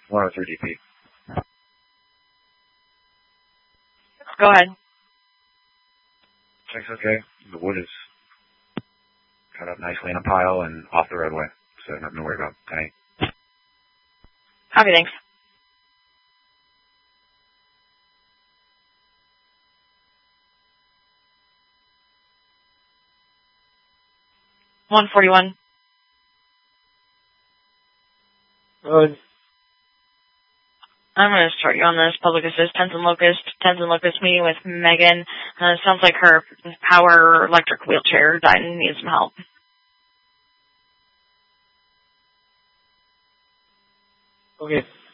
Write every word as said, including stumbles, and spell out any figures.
one oh three D P. Go ahead. Check's okay. The wood is cut up nicely in a pile and off the roadway, so nothing to worry about. ten eight. Copy, thanks. one forty-one. Good. I'm going to start you on this. Public Assist, Tenzin Locust. Tenzin Locust meeting with Megan. Uh, sounds like her power electric wheelchair died and needs some help. Okay.